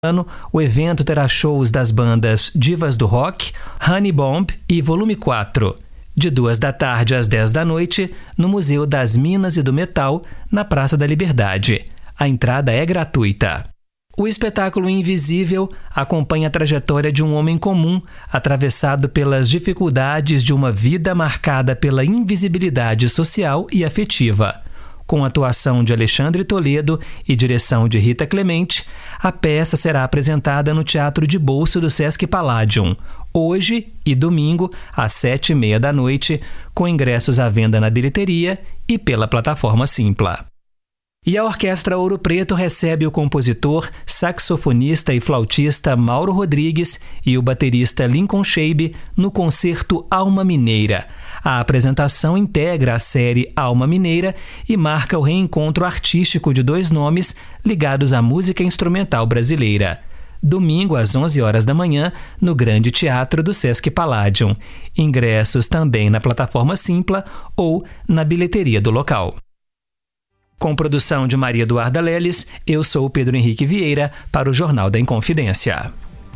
O evento terá shows das bandas Divas do Rock, Honey Bomb e Volume 4, de 14h às 10h, no Museu das Minas e do Metal, na Praça da Liberdade. A entrada é gratuita. O espetáculo Invisível acompanha a trajetória de um homem comum, atravessado pelas dificuldades de uma vida marcada pela invisibilidade social e afetiva. Com atuação de Alexandre Toledo e direção de Rita Clemente, a peça será apresentada no Teatro de Bolso do Sesc Palladium, hoje e domingo, às 19h30, com ingressos à venda na bilheteria e pela plataforma Simpla. E a Orquestra Ouro Preto recebe o compositor, saxofonista e flautista Mauro Rodrigues e o baterista Lincoln Scheib no concerto Alma Mineira. A apresentação integra a série Alma Mineira e marca o reencontro artístico de dois nomes ligados à música instrumental brasileira. Domingo, às 11h, no Grande Teatro do Sesc Palladium. Ingressos também na plataforma Simpla ou na bilheteria do local. Com produção de Maria Eduarda Leles, eu sou o Pedro Henrique Vieira para o Jornal da Inconfidência.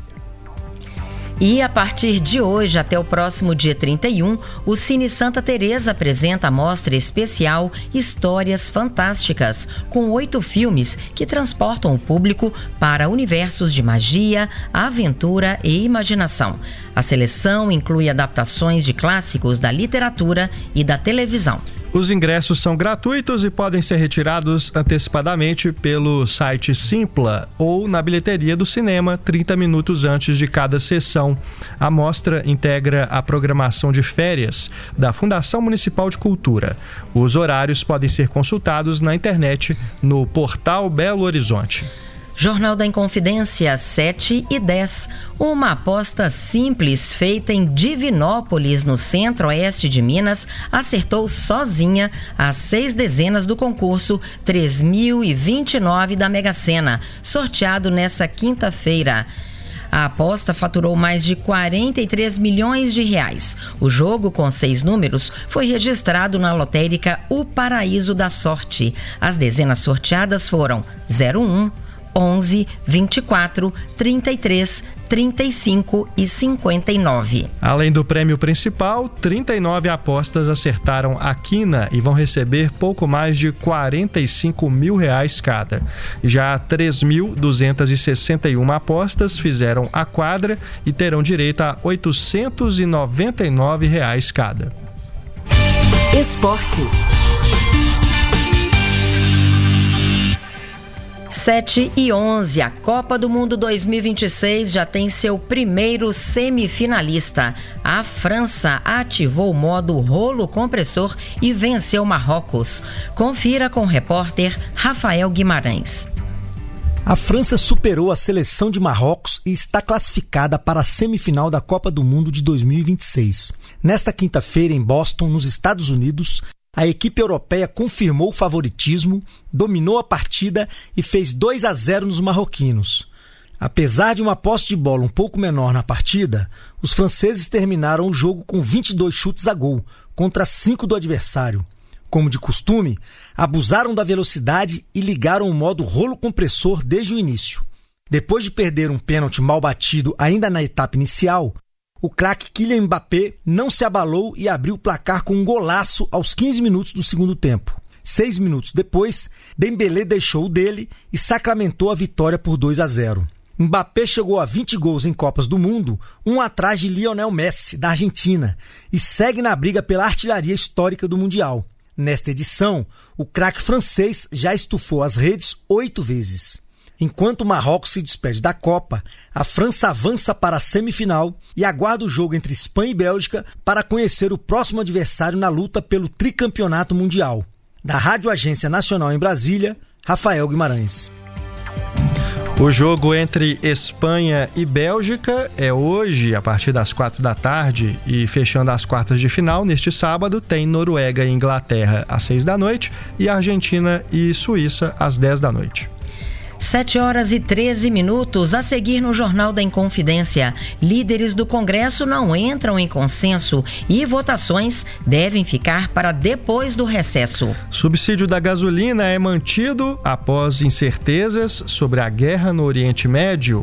E a partir de hoje até o próximo dia 31, o Cine Santa Teresa apresenta a mostra especial Histórias Fantásticas, com 8 filmes que transportam o público para universos de magia, aventura e imaginação. A seleção inclui adaptações de clássicos da literatura e da televisão. Os ingressos são gratuitos e podem ser retirados antecipadamente pelo site Simpla ou na bilheteria do cinema 30 minutos antes de cada sessão. A mostra integra a programação de férias da Fundação Municipal de Cultura. Os horários podem ser consultados na internet no portal Belo Horizonte. Jornal da Inconfidência, 7h10. Uma aposta simples feita em Divinópolis, no centro-oeste de Minas, acertou sozinha as 6 dezenas do concurso 3.029 da Mega Sena, sorteado nesta quinta-feira. A aposta faturou mais de 43 milhões de reais. O jogo, com 6 números, foi registrado na lotérica O Paraíso da Sorte. As dezenas sorteadas foram 01, 11, 24, 33, 35 e 59. Além do prêmio principal, 39 apostas acertaram a quina e vão receber pouco mais de 45 mil reais cada. Já 3.261 apostas fizeram a quadra e terão direito a 899 reais cada. Esportes. 7h11, a Copa do Mundo 2026 já tem seu primeiro semifinalista. A França ativou o modo rolo compressor e venceu Marrocos. Confira com o repórter Rafael Guimarães. A França superou a seleção de Marrocos e está classificada para a semifinal da Copa do Mundo de 2026. Nesta quinta-feira, em Boston, nos Estados Unidos, a equipe europeia confirmou o favoritismo, dominou a partida e fez 2-0 nos marroquinos. Apesar de uma posse de bola um pouco menor na partida, os franceses terminaram o jogo com 22 chutes a gol, contra 5 do adversário. Como de costume, abusaram da velocidade e ligaram o modo rolo compressor desde o início. Depois de perder um pênalti mal batido ainda na etapa inicial, o craque Kylian Mbappé não se abalou e abriu o placar com um golaço aos 15 minutos do segundo tempo. 6 minutos depois, Dembélé deixou o dele e sacramentou a vitória por 2-0. Mbappé chegou a 20 gols em Copas do Mundo, um atrás de Lionel Messi, da Argentina, e segue na briga pela artilharia histórica do Mundial. Nesta edição, o craque francês já estufou as redes 8 vezes. Enquanto o Marrocos se despede da Copa, a França avança para a semifinal e aguarda o jogo entre Espanha e Bélgica para conhecer o próximo adversário na luta pelo tricampeonato mundial. Da Rádio Agência Nacional em Brasília, Rafael Guimarães. O jogo entre Espanha e Bélgica é hoje, a partir das 4h, e fechando as quartas de final, neste sábado, tem Noruega e Inglaterra às 6 da noite e Argentina e Suíça às 10 da noite. 7h13. A seguir no Jornal da Inconfidência. Líderes do Congresso não entram em consenso e votações devem ficar para depois do recesso. Subsídio da gasolina é mantido após incertezas sobre a guerra no Oriente Médio.